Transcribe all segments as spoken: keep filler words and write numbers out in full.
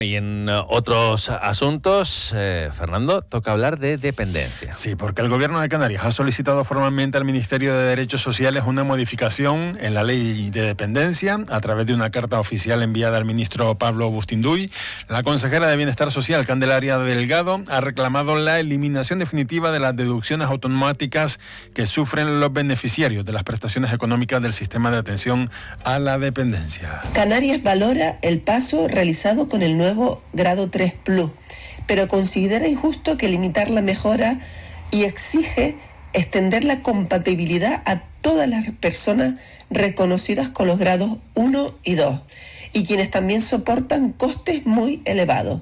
Y en otros asuntos, eh, Fernando, toca hablar de dependencia. Sí, porque el Gobierno de Canarias ha solicitado formalmente al Ministerio de Derechos Sociales una modificación en la ley de dependencia a través de una carta oficial enviada al ministro Pablo Bustinduy. La consejera de Bienestar Social, Candelaria Delgado, ha reclamado la eliminación definitiva de las deducciones automáticas que sufren los beneficiarios de las prestaciones económicas del sistema de atención a la dependencia. Canarias valora el paso realizado con el nuevo grado tres plus, pero considera injusto que limitar la mejora y exige extender la compatibilidad a todas las personas reconocidas con los grados uno y dos y quienes también soportan costes muy elevados.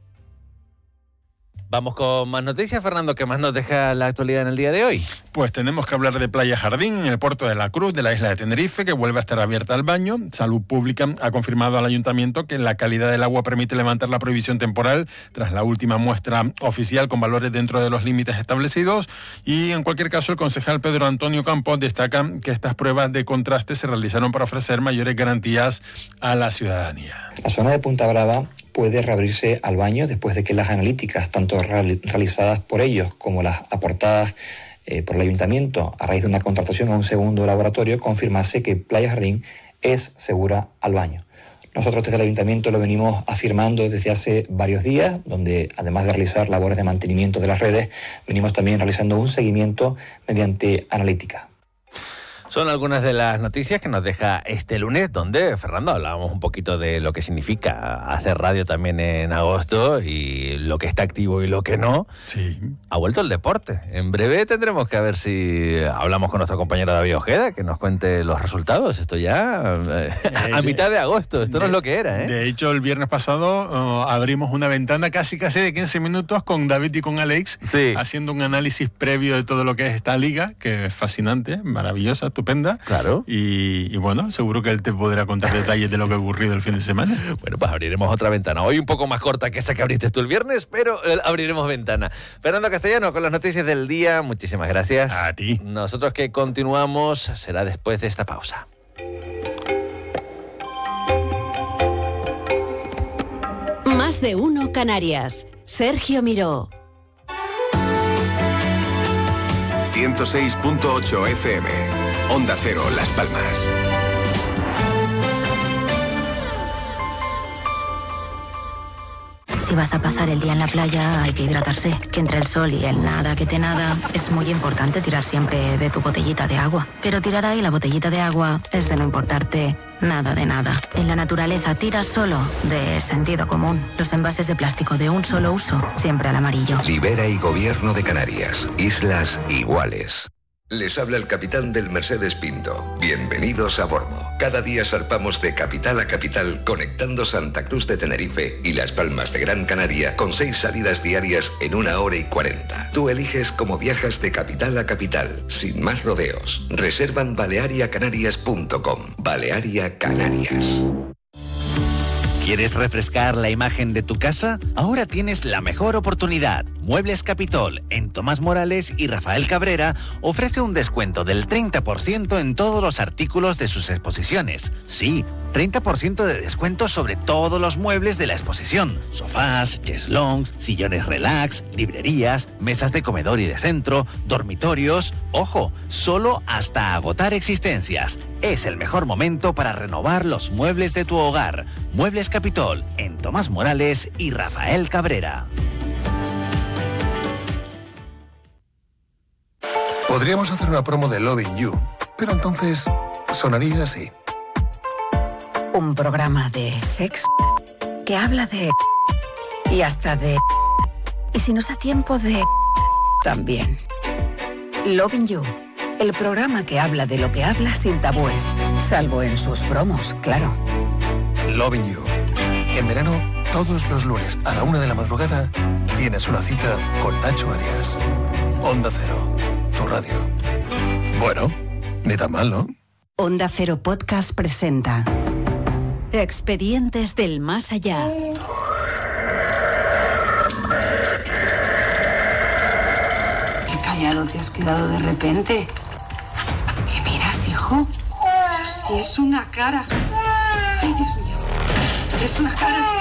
Vamos con más noticias, Fernando. ¿Qué más nos deja la actualidad en el día de hoy? Pues tenemos que hablar de Playa Jardín, en el puerto de la Cruz, de la isla de Tenerife, que vuelve a estar abierta al baño. Salud Pública ha confirmado al ayuntamiento que la calidad del agua permite levantar la prohibición temporal tras la última muestra oficial con valores dentro de los límites establecidos. Y en cualquier caso, el concejal Pedro Antonio Campos destaca que estas pruebas de contraste se realizaron para ofrecer mayores garantías a la ciudadanía. La zona de Punta Brava puede reabrirse al baño después de que las analíticas, tanto real, realizadas por ellos como las aportadas eh, por el ayuntamiento a raíz de una contratación a un segundo laboratorio, confirmase que Playa Jardín es segura al baño. Nosotros desde el ayuntamiento lo venimos afirmando desde hace varios días, donde además de realizar labores de mantenimiento de las redes, venimos también realizando un seguimiento mediante analítica. Son algunas de las noticias que nos deja este lunes, donde, Fernando, hablábamos un poquito de lo que significa hacer radio también en agosto y lo que está activo y lo que no. Sí. Ha vuelto el deporte. En breve tendremos que ver si hablamos con nuestro compañero David Ojeda, que nos cuente los resultados. Esto ya eh, a mitad de agosto. Esto de, no es lo que era, ¿eh? De hecho, el viernes pasado uh, abrimos una ventana casi casi de quince minutos con David y con Alex, sí, haciendo un análisis previo de todo lo que es esta liga, que es fascinante, maravillosa, estupenda. Claro. Y, y bueno, seguro que él te podrá contar detalles de lo que ha ocurrido el fin de semana. Bueno, pues abriremos otra ventana. Hoy un poco más corta que esa que abriste tú el viernes, pero abriremos ventana. Fernando Castellano, con las noticias del día, muchísimas gracias. A ti. Nosotros que continuamos será después de esta pausa. Más de uno Canarias. Sergio Miró. ciento seis punto ocho F M. Onda Cero, Las Palmas. Si vas a pasar el día en la playa, hay que hidratarse. Que entre el sol y el nada que te nada, es muy importante tirar siempre de tu botellita de agua. Pero tirar ahí la botellita de agua es de no importarte nada de nada. En la naturaleza tira solo de sentido común. Los envases de plástico de un solo uso, siempre al amarillo. Libera y Gobierno de Canarias. Islas iguales. Les habla el capitán del Mercedes Pinto. Bienvenidos a bordo. Cada día zarpamos de capital a capital, conectando Santa Cruz de Tenerife y Las Palmas de Gran Canaria con seis salidas diarias en una hora y cuarenta. Tú eliges cómo viajas de capital a capital, sin más rodeos. Reserva en balearia canarias punto com. Balearia Canarias. ¿Quieres refrescar la imagen de tu casa? Ahora tienes la mejor oportunidad. Muebles Capitol, en Tomás Morales y Rafael Cabrera, ofrece un descuento del treinta por ciento en todos los artículos de sus exposiciones. Sí, treinta por ciento de descuento sobre todos los muebles de la exposición. Sofás, cheslongs, sillones relax, librerías, mesas de comedor y de centro, dormitorios. ¡Ojo! Solo hasta agotar existencias. Es el mejor momento para renovar los muebles de tu hogar. Muebles Capitol, en Tomás Morales y Rafael Cabrera. Podríamos hacer una promo de Loving You, pero entonces sonaría así. Un programa de sexo que habla de... y hasta de... y si nos da tiempo de... también. Loving You, el programa que habla de lo que habla sin tabúes, salvo en sus promos, claro. Loving You. En verano, todos los lunes a la una de la madrugada, tienes una cita con Nacho Arias. Onda Cero, tu radio. Bueno, ni tan mal, ¿no? Onda Cero Podcast presenta Expedientes del Más Allá. Qué callado te has quedado de repente. ¿Qué miras, hijo? Si es una cara. Ay, Dios mío. Es una cara.